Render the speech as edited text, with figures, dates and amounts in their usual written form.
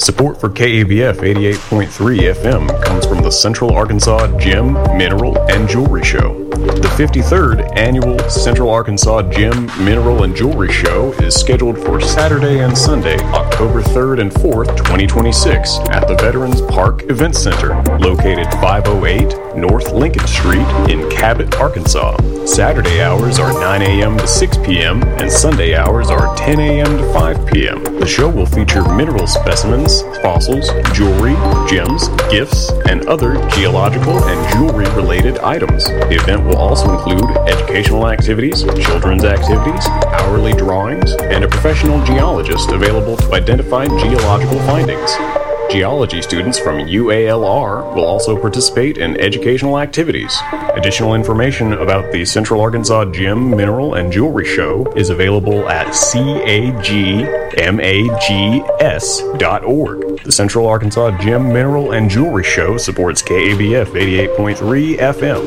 Support for KABF 88.3 FM comes from the Central Arkansas Gem, Mineral, and Jewelry Show. The 53rd Annual Central Arkansas Gem, Mineral, and Jewelry Show is scheduled for Saturday and Sunday, October 3rd and 4th, 2026, at the Veterans Park Event Center, located 508 North Lincoln Street in Cabot, Arkansas. Saturday hours are 9 a.m. to 6 p.m., and Sunday hours are 10 a.m. to 5 p.m. The show will feature mineral specimens, fossils, jewelry, gems, gifts, and other geological and jewelry-related items. The event will also include educational activities, children's activities, hourly drawings, and a professional geologist available to identify geological findings. Geology students from UALR will also participate in educational activities. Additional information about the Central Arkansas Gem, Mineral, and Jewelry Show is available at cagmags.org. The Central Arkansas Gem, Mineral, and Jewelry Show supports KABF 88.3 FM.